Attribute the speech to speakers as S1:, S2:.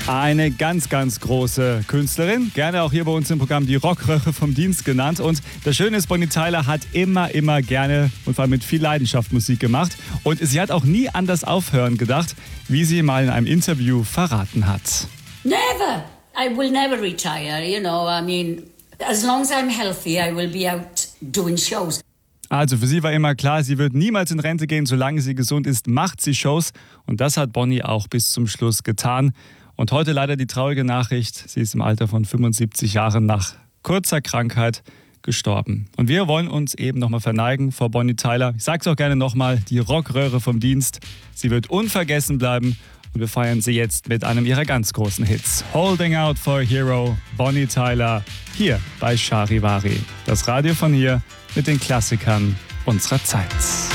S1: Eine ganz, ganz große Künstlerin, gerne auch hier bei uns im Programm die Rockröhre vom Dienst genannt. Und das Schöne ist, Bonnie Tyler hat immer gerne und vor allem mit viel Leidenschaft Musik gemacht. Und sie hat auch nie an das Aufhören gedacht, wie sie mal in einem Interview verraten hat.
S2: Never! I will never retire, you know, I mean, as long as I'm healthy, I will be out doing shows.
S1: Also für sie war immer klar, sie wird niemals in Rente gehen, solange sie gesund ist, macht sie Shows. Und das hat Bonnie auch bis zum Schluss getan. Und heute leider die traurige Nachricht, sie ist im Alter von 75 Jahren nach kurzer Krankheit gestorben. Und wir wollen uns eben nochmal verneigen vor Bonnie Tyler. Ich sag's auch gerne nochmal, die Rockröhre vom Dienst. Sie wird unvergessen bleiben und wir feiern sie jetzt mit einem ihrer ganz großen Hits. Holding Out for a Hero, Bonnie Tyler, hier bei Charivari. Das Radio von hier mit den Klassikern unserer Zeit.